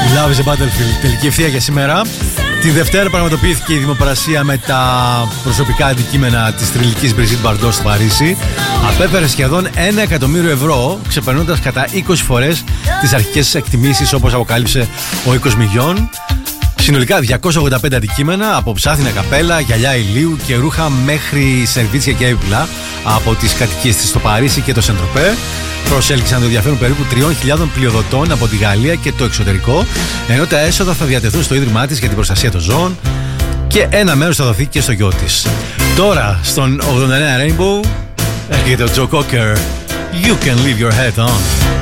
Love is a Battlefield. Τελική ευθεία για σήμερα. Τη Δευτέρα πραγματοποιήθηκε η δημοπρασία με τα προσωπικά αντικείμενα της θρυλικής Μπριζίτ Μπαρντό στο Παρίσι. Απέφερε σχεδόν 1 εκατομμύριο ευρώ, ξεπερνώντας κατά 20 φορές τις αρχικές εκτιμήσεις, όπως αποκάλυψε ο οίκος Μιγιόν. Συνολικά 285 αντικείμενα, από ψάθινα καπέλα, γυαλιά ηλίου και ρούχα μέχρι σερβίτσια και έπιπλα από τις κατοικίες της στο Παρίσι και το Σεντροπέ. Προσέλκυσαν το ενδιαφέρον περίπου 3.000 πλειοδοτών από τη Γαλλία και το εξωτερικό, ενώ τα έσοδα θα διατεθούν στο ίδρυμά της για την προστασία των ζώων και ένα μέρος θα δοθεί και στο γιο της. Τώρα, στον 89 Rainbow, έρχεται ο Joe Cocker. You can leave your head on.